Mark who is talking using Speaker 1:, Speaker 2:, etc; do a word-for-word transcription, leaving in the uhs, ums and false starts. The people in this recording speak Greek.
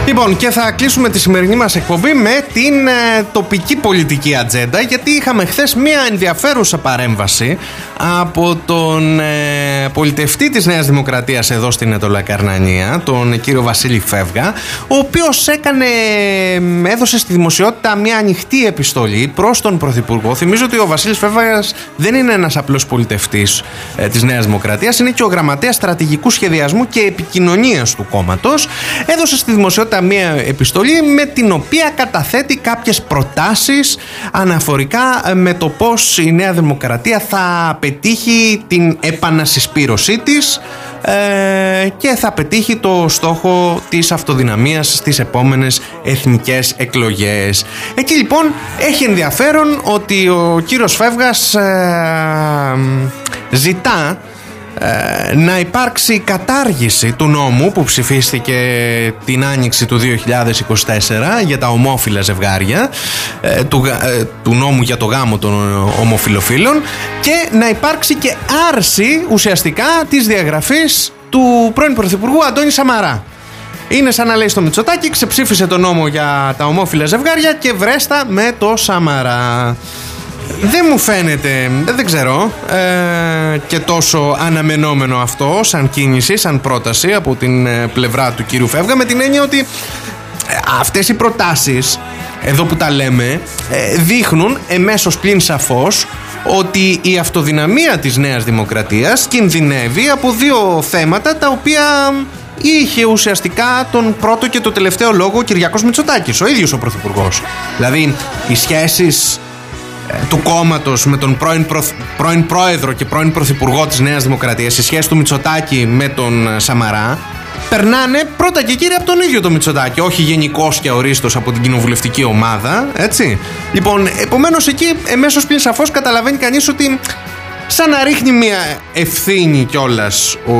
Speaker 1: Λοιπόν, και θα κλείσουμε τη σημερινή μας εκπομπή με την ε, τοπική πολιτική ατζέντα, γιατί είχαμε χθες μία ενδιαφέρουσα παρέμβαση από τον ε, πολιτευτή της Νέας Δημοκρατίας εδώ στην Αιτωλακαρνανία, τον κύριο Βασίλη Φεύγα, ο οποίος έκανε, έδωσε στη δημοσιότητα μία ανοιχτή επιστολή προς τον Πρωθυπουργό. Θυμίζω ότι ο Βασίλης Φεύγας δεν είναι ένας απλός πολιτευτής ε, της Νέας Δημοκρατίας, είναι και ο γραμματέας στρατηγικού σχεδιασμού και επικοινωνίας του κόμματος. Έδωσε στη δημοσιότητα μία επιστολή με την οποία καταθέτει κάποιες προτάσεις αναφορικά με το πώς η Νέα Δημοκρατία θα πετύχει την επανασυσπήρωσή της ε, και θα πετύχει το στόχο της αυτοδυναμίας στις επόμενες εθνικές εκλογές. Εκεί λοιπόν έχει ενδιαφέρον ότι ο κύριος Φεύγας ε, ζητά να υπάρξει κατάργηση του νόμου που ψηφίστηκε την άνοιξη του δύο χιλιάδες είκοσι τέσσερα για τα ομόφυλα ζευγάρια, του, του νόμου για το γάμο των ομοφυλοφίλων, και να υπάρξει και άρση ουσιαστικά της διαγραφής του πρώην Πρωθυπουργού Αντώνη Σαμαρά. Είναι σαν να λέει στο Μητσοτάκη: ξεψήφισε τον νόμο για τα ομόφυλα ζευγάρια και βρέστα με το Σαμαρά. Δεν μου φαίνεται, δεν ξέρω, ε, και τόσο αναμενόμενο αυτό σαν κίνηση, σαν πρόταση από την ε, πλευρά του κύριου Φεύγα, με την έννοια ότι ε, αυτές οι προτάσεις, εδώ που τα λέμε, ε, δείχνουν εμέσως πλην σαφώς ότι η αυτοδυναμία της Νέας Δημοκρατίας κινδυνεύει από δύο θέματα τα οποία είχε ουσιαστικά τον πρώτο και το τελευταίο λόγο ο Κυριάκος Μητσοτάκης, ο ίδιος ο Πρωθυπουργός. Δηλαδή οι σχέσεις του κόμματος με τον πρώην, προθ... πρώην πρόεδρο και πρώην πρωθυπουργό της Νέας Δημοκρατίας, η σχέση του Μητσοτάκη με τον Σαμαρά, περνάνε πρώτα και κύρια από τον ίδιο τον Μητσοτάκη, όχι γενικώς και ορίστος από την κοινοβουλευτική ομάδα, έτσι. Λοιπόν, επομένως εκεί εμέσως πλην σαφώς καταλαβαίνει κανείς ότι σαν να ρίχνει μια ευθύνη κιόλας ο